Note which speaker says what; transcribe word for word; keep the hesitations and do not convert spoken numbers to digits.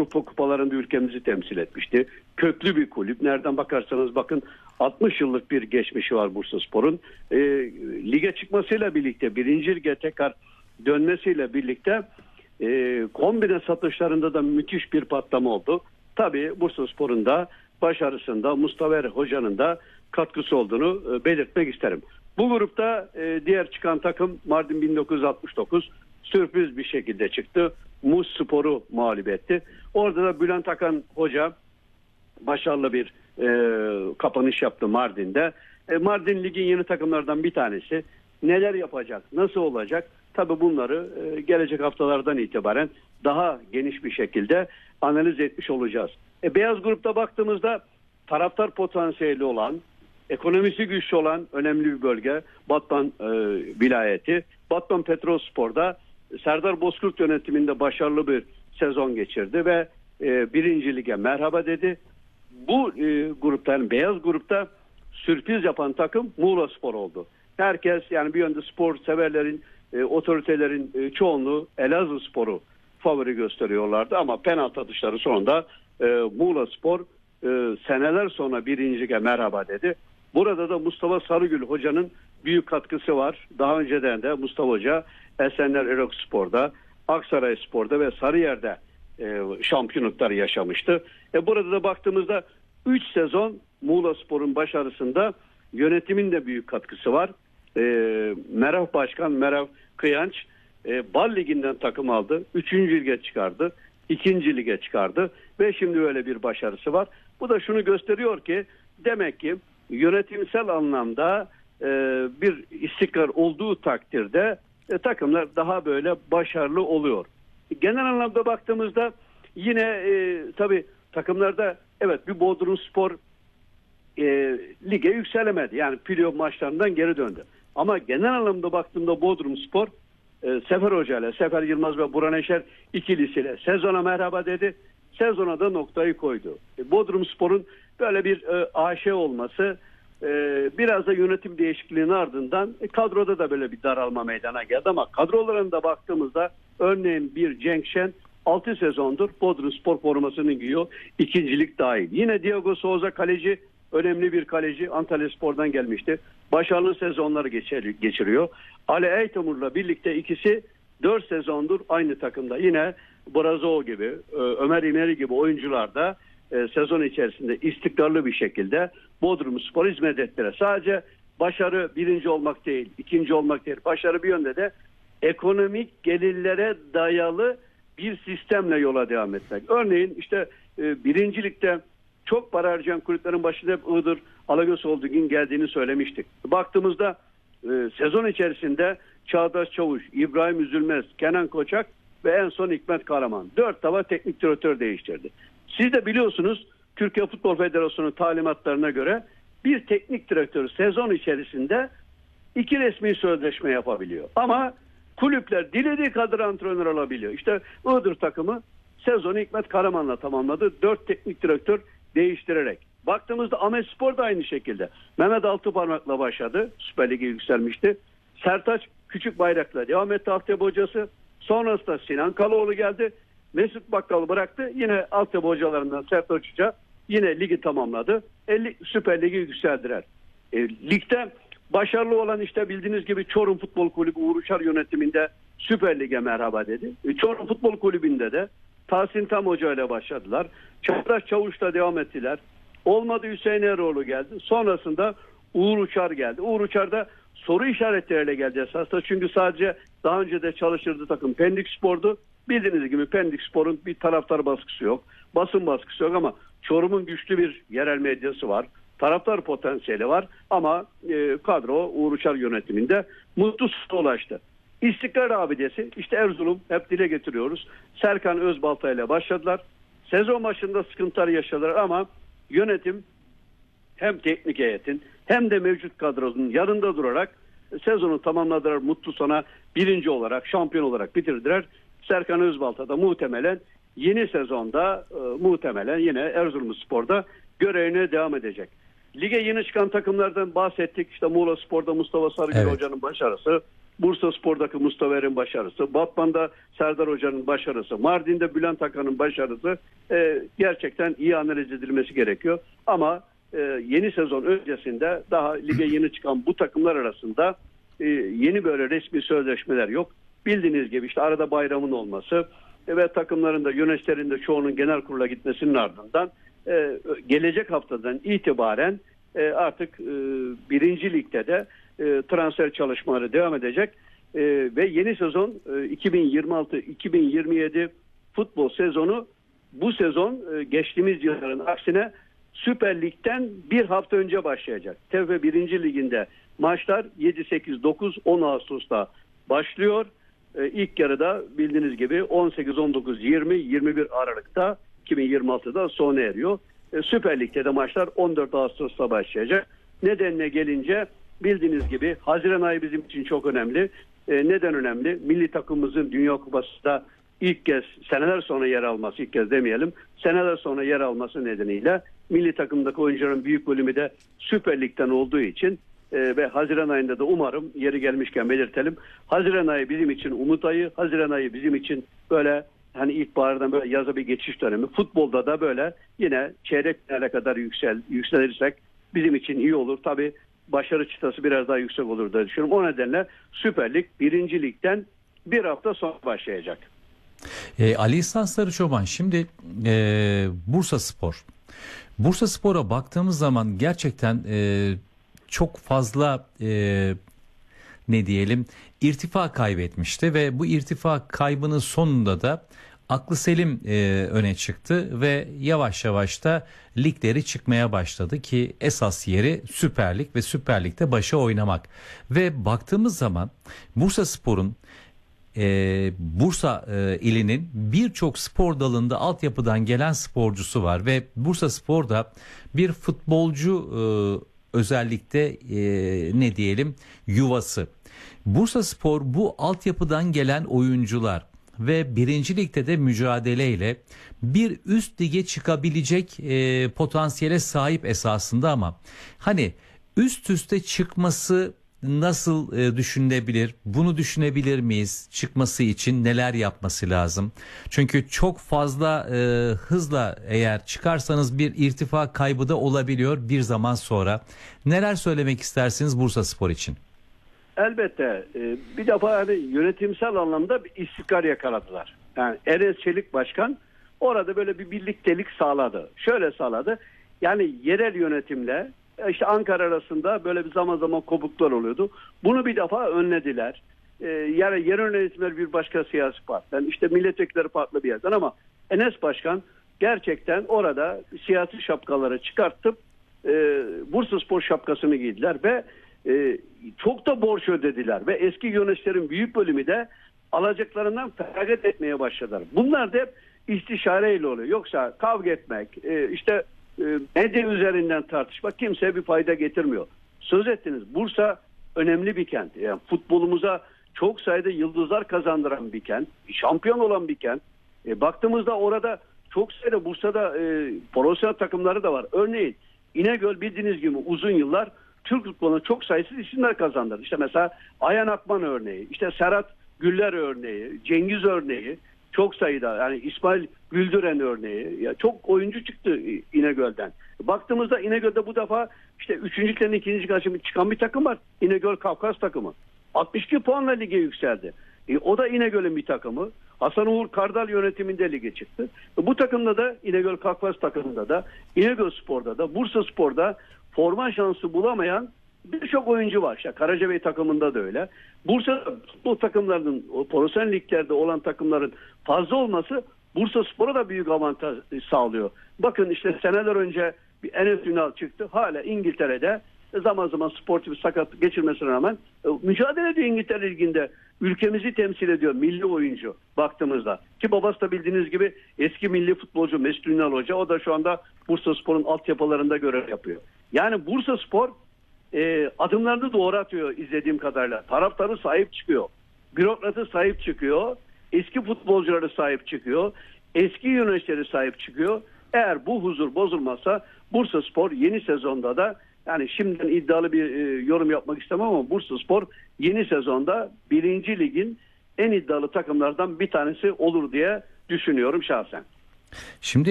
Speaker 1: Avrupa kupalarında ülkemizi temsil etmişti. Köklü bir kulüp. Nereden bakarsanız bakın altmış yıllık bir geçmişi var Bursaspor'un. E, lige çıkmasıyla birlikte, birinci lige tekrar dönmesiyle birlikte e, kombine satışlarında da müthiş bir patlama oldu. Tabii Bursaspor'un da başarısında Mustafa Er Hoca'nın da katkısı olduğunu e, belirtmek isterim. Bu grupta e, diğer çıkan takım Mardin bin dokuz yüz altmış dokuz sürpriz bir şekilde çıktı. Muzspor'u mağlup etti. Orada da Bülent Akan Hoca başarılı bir e, kapanış yaptı Mardin'de. E, Mardin ligin yeni takımlardan bir tanesi. Neler yapacak? Nasıl olacak? Tabii bunları e, gelecek haftalardan itibaren daha geniş bir şekilde analiz etmiş olacağız. E, beyaz grupta baktığımızda taraftar potansiyeli olan, ekonomisi güçlü olan önemli bir bölge Batman e, vilayeti. Batman Petrolspor'da Serdar Bozkurt yönetiminde başarılı bir sezon geçirdi ve e, birinci lige merhaba dedi. Bu e, grupta, yani beyaz grupta sürpriz yapan takım Muğlaspor oldu. Herkes, yani bir yönde spor severlerin, e, otoritelerin e, çoğunluğu Elazığspor'u favori gösteriyorlardı ama penaltı atışları sonunda e, Muğlaspor e, seneler sonra birinci lige merhaba dedi. Burada da Mustafa Sarıgül Hoca'nın büyük katkısı var. Daha önceden de Mustafa Hoca Esenler Erokspor'da, Aksaray Spor'da ve Sarıyer'de e, şampiyonlukları yaşamıştı. E, burada da baktığımızda üç sezon Muğlaspor'un başarısında yönetimin de büyük katkısı var. E, Merav Başkan Merav Kıyanç e, Bal Ligi'nden takım aldı. Üçüncü lige çıkardı. İkinci lige çıkardı. Ve şimdi öyle bir başarısı var. Bu da şunu gösteriyor ki demek ki yönetimsel anlamda e, bir istikrar olduğu takdirde e, takımlar daha böyle başarılı oluyor. Genel anlamda baktığımızda yine e, tabii takımlarda evet bir Bodrumspor e, lige yükselemedi. Yani playoff maçlarından geri döndü. Ama genel anlamda baktığımda Bodrumspor e, Sefer Hoca ile Sefer Yılmaz ve Burhan Eşer ikilisiyle sezona merhaba dedi. Sezona da noktayı koydu. E, Bodrumspor'un böyle bir e, A Ş olması e, biraz da yönetim değişikliğinin ardından e, kadroda da böyle bir daralma meydana geldi ama kadrolarına baktığımızda örneğin bir Cenk Şen altı sezondur Bodrumspor formasını giyiyor. İkincilik dahil. Yine Diego Souza kaleci, önemli bir kaleci, Antalyaspor'dan gelmişti. Başarılı sezonları geçiriyor. Ali Eytemur'la birlikte ikisi dört sezondur aynı takımda. Yine Brazo gibi, Ömer İmeri gibi oyuncular da sezon içerisinde istikrarlı bir şekilde Bodrumspor hizmet ettiler. Sadece başarı birinci olmak değil, ikinci olmak değil. Başarı bir yönde de ekonomik gelirlere dayalı bir sistemle yola devam etmek. Örneğin işte birincilikte çok para harcayan kulüplerin başında hep Iğdır, Alagöz Holding'in geldiğini söylemiştik. Baktığımızda e, sezon içerisinde Çağdaş Çavuş, İbrahim Üzülmez, Kenan Koçak ve en son Hikmet Karaman. Dört defa teknik direktör değiştirdi. Siz de biliyorsunuz Türkiye Futbol Federasyonu talimatlarına göre bir teknik direktör sezon içerisinde iki resmi sözleşme yapabiliyor. Ama kulüpler dilediği kadar antrenör alabiliyor. İşte Iğdır takımı sezonu Hikmet Karaman'la tamamladı. Dört teknik direktör değiştirerek. Baktığımızda Ahmetspor da aynı şekilde. Mehmet Altıparmak'la başladı. Süper Lig'e yükselmişti. Sertaç Küçükbayrak'la devam etti altyapı hocası. Sonrasında Sinan Kaloğlu geldi. Mesut Bakkal bıraktı. Yine altyapı hocalarından Sertaç Hoca yine ligi tamamladı. E, Süper Lig'e yükseldiler. E, ligde başarılı olan işte bildiğiniz gibi Çorum Futbol Kulübü Uğur Uçar yönetiminde Süper Lig'e merhaba dedi. E, Çorum Futbol Kulübü'nde de Tahsin Tam Hoca ile başladılar. Çağdaş Çavuş'la devam ettiler. Olmadı Hüseyin Eroğlu geldi. Sonrasında Uğur Uçar geldi. Uğur Uçar da soru işaretleriyle geldi esasında. Çünkü sadece daha önce de çalıştırdığı takım Pendik Spor'du. Bildiğiniz gibi Pendik Spor'un bir taraftar baskısı yok. Basın baskısı yok ama Çorum'un güçlü bir yerel medyası var. Taraftar potansiyeli var ama e, kadro Uğur Uçar yönetiminde mutlu sona ulaştı. İstikrar abidesi işte Erzurum hep dile getiriyoruz. Serkan Özbalta ile başladılar. Sezon başında sıkıntılar yaşadılar ama yönetim hem teknik heyetin hem de mevcut kadronun yanında durarak sezonu tamamladılar. Mutlu sona birinci olarak, şampiyon olarak bitirdiler. Serkan Özbalta da muhtemelen yeni sezonda e, muhtemelen yine Erzurumspor'da görevine devam edecek. Lige yeni çıkan takımlardan bahsettik. İşte Muğlaspor'da Mustafa Sarıgül evet. Hoca'nın başarısı. Bursaspor'daki Mustafa Er'in başarısı, Batman'da Serdar Hoca'nın başarısı, Mardin'de Bülent Akan'ın başarısı e, gerçekten iyi analiz edilmesi gerekiyor. Ama e, yeni sezon öncesinde daha lige yeni çıkan bu takımlar arasında e, yeni böyle resmi sözleşmeler yok. Bildiğiniz gibi işte arada bayramın olması e, ve takımların da yöneticilerin de çoğunun genel kurula gitmesinin ardından e, gelecek haftadan itibaren e, artık e, birinci ligde de e, transfer çalışmaları devam edecek e, ve yeni sezon e, iki bin yirmi altı iki bin yirmi yedi futbol sezonu bu sezon e, geçtiğimiz yılların aksine Süper Lig'den bir hafta önce başlayacak. T F F birinci Liginde maçlar yedi, sekiz, dokuz, on Ağustos'ta başlıyor. E, ilk yarıda bildiğiniz gibi on sekiz, on dokuz, yirmi, yirmi bir Aralık'ta iki bin yirmi altıda sona eriyor. E, Süper Lig'de de maçlar on dört Ağustos'ta başlayacak. Nedenine gelince bildiğiniz gibi Haziran ayı bizim için çok önemli. E, neden önemli? Milli takımımızın Dünya Kupası'nda ilk kez seneler sonra yer alması, ilk kez demeyelim, seneler sonra yer alması nedeniyle milli takımdaki oyuncuların büyük bölümü de Süper Lig'den olduğu için e, ve Haziran ayında da umarım yeri gelmişken belirtelim. Haziran ayı bizim için umut ayı, Haziran ayı bizim için böyle hani ilkbahardan böyle yaza bir geçiş dönemi. Futbolda da böyle yine çeyrek finale kadar yüksel, yükselirsek bizim için iyi olur. Tabii başarı çıtası biraz daha yüksek olur diye düşünüyorum. O nedenle Süper Lig birinci Lig'den bir hafta sonra başlayacak.
Speaker 2: E, Ali İhsan Sarıçoban, şimdi e, Bursaspor. Bursaspor'a baktığımız zaman gerçekten e, çok fazla e, ne diyelim irtifa kaybetmişti ve bu irtifa kaybının sonunda da aklı selim e, öne çıktı ve yavaş yavaş da ligleri çıkmaya başladı ki esas yeri Süper Lig ve Süper Lig'de başa oynamak. Ve baktığımız zaman Bursaspor'un Ee, Bursa e, ilinin birçok spor dalında altyapıdan gelen sporcusu var ve Bursaspor'da bir futbolcu e, özellikle e, ne diyelim yuvası. Bursaspor bu altyapıdan gelen oyuncular ve birinci ligde de mücadeleyle bir üst lige çıkabilecek e, potansiyele sahip esasında, ama hani üst üste çıkması nasıl e, düşünülebilir? Bunu düşünebilir miyiz? Çıkması için neler yapması lazım? Çünkü çok fazla e, hızla eğer çıkarsanız bir irtifa kaybı da olabiliyor bir zaman sonra. Neler söylemek istersiniz Bursaspor için?
Speaker 1: Elbette. E, bir defa hani yönetimsel anlamda bir istikrar yakaladılar. Yani Enes Çelik Başkan orada böyle bir birliktelik sağladı. Şöyle sağladı. Yani yerel yönetimle İşte Ankara arasında böyle bir zaman zaman kopukluklar oluyordu. Bunu bir defa önlediler. Ee, yani yerel yönetimler bir başka siyasi partiden, işte milletvekilleri farklı bir yerden, ama Enes Başkan gerçekten orada siyasi şapkaları çıkartıp e, Bursaspor şapkasını giydiler ve e, çok da borç ödediler ve eski yöneticilerin büyük bölümü de alacaklarından feragat etmeye başladılar. Bunlar da hep istişareyle oluyor. Yoksa kavga etmek, e, işte medya üzerinden tartışmak kimseye bir fayda getirmiyor. Söz ettiniz, Bursa önemli bir kent. Yani futbolumuza çok sayıda yıldızlar kazandıran bir kent. Şampiyon olan bir kent. E, baktığımızda orada çok sayıda Bursa'da e, profesyonel takımları da var. Örneğin İnegöl bildiğiniz gibi uzun yıllar Türk futboluna çok sayısız isimler kazandırdı. İşte mesela Ayhan Akman örneği, işte Serhat Güller örneği, Cengiz örneği. Çok sayıda, yani İsmail Güldüren örneği, ya çok oyuncu çıktı İnegöl'den. Baktığımızda İnegöl'de bu defa işte üçüncülüklerin ikinci karşımı çıkan bir takım var. İnegöl Kafkas takımı. altmış iki puanla lige yükseldi. E, o da İnegöl'ün bir takımı. Hasan Uğur Kardal yönetiminde lige çıktı. E, bu takımda da İnegöl Kafkas takımında da İnegöl Spor'da da Bursaspor'da forma şansı bulamayan birçok oyuncu var. İşte Karacabey takımında da öyle. Bursa bu takımların, o profesyonel liglerde olan takımların fazla olması Bursaspor'a da büyük avantaj sağlıyor. Bakın işte seneler önce bir Enes Ünal çıktı. Hala İngiltere'de zaman zaman sportif sakat geçirmesine rağmen mücadele ediyor İngiltere Ligi'nde. Ülkemizi temsil ediyor milli oyuncu baktığımızda. Ki babası da bildiğiniz gibi eski milli futbolcu Mesut Ünal Hoca. O da şu anda Bursaspor'un altyapılarında görev yapıyor. Yani Bursaspor E, adımlarını doğru atıyor izlediğim kadarıyla. Taraftarı sahip çıkıyor. Bürokratı sahip çıkıyor. Eski futbolcuları sahip çıkıyor. Eski yöneticileri sahip çıkıyor. Eğer bu huzur bozulmazsa Bursaspor yeni sezonda da Yani şimdiden iddialı bir e, yorum yapmak istemem ama Bursaspor yeni sezonda birinci ligin en iddialı takımlardan bir tanesi olur diye düşünüyorum şahsen.
Speaker 2: Şimdi